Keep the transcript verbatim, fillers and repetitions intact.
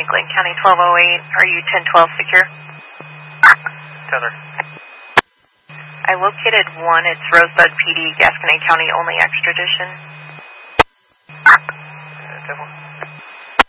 Glenn County twelve oh eight. Are you ten twelve secure? Tether. I located one. It's Rosebud P D, Gasconade County only extradition. Uh, ten one.